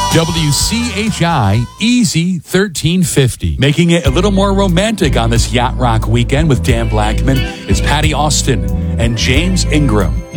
WCHI Easy 1350. Making it a little more romantic on this Yacht Rock weekend with Dan Blackman is Patty Austin and James Ingram.